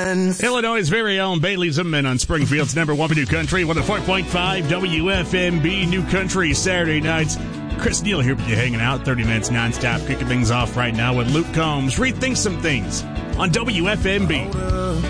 friends. Illinois' very own Bailey Zimmerman on Springfield's number one New Country, 104.5 WFMB New Country Saturday nights. Chris Neal here with you, hanging out 30 minutes nonstop, kicking things off right now with Luke Combs. Rethink some things on WFMB.